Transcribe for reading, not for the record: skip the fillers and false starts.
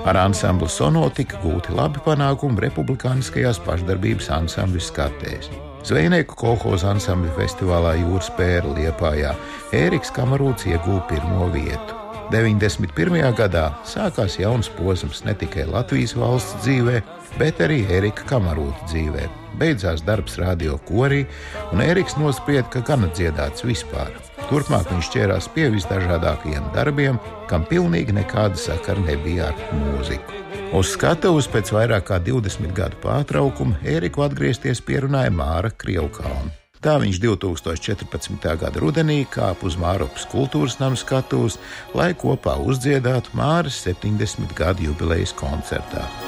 Ar ansamblu Sono tika gūti labi panākumi republikāniskajās pašdarbības ansambļu skatēs. Zvejnieku kolhoza ansambļu festivālā Jūras pēra Liepājā Ēriks Kamarūts ieguva 1. vietu. 91. gadā sākās jauns posms ne tikai Latvijas valsts dzīvē, bet arī Ērika Kamarūta dzīvē. Beidzās darbs radio korī, un Ēriks nosprieda, ka gana dziedāts vispār. Turpmāk viņš ķērās pie visdažādākajiem darbiem, kam pilnīgi nekāda sakara nebija ar mūziku. Uz skatuves pēc vairāk kā 20 gadu pārtraukuma Ēriku atgriezties pierunāja Māra Krievkalna. Tā viņš 2014. gada rudenī kāpa uz Mārupas kultūras nama skatuves, lai kopā uzdziedātu Māras 70 gadu jubilejas koncertā.